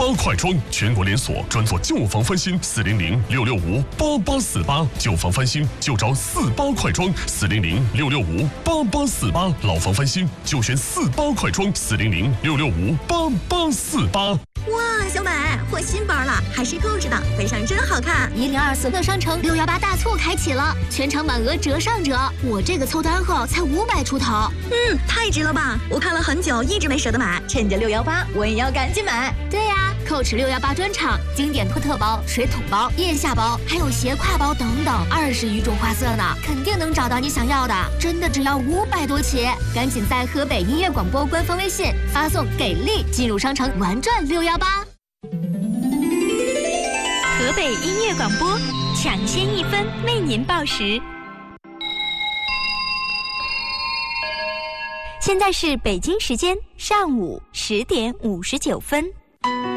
八快装，全国连锁，专做旧房翻新，400-665-8848，旧房翻新就找48快装，400-665-8848，老房翻新就选48快装，400-665-8848。 哇，小美换新包了，还是购置的，背上真好看。 1024乐商城618大促开启了，全场满额折上折，我这个凑单后才500出头。 太值了吧！我看了很久，一直没舍得买，趁着618，我也要赶紧买。 对呀，Coach 618专场，经典托特包、水桶包、腋下包，还有斜挎包等等，20余种花色呢，肯定能找到你想要的。真的只要500多起，赶紧在河北音乐广播官方微信发送“给力”进入商城玩转618。 河北音乐广播，抢先1分为您报时。现在是北京时间上午10点59分。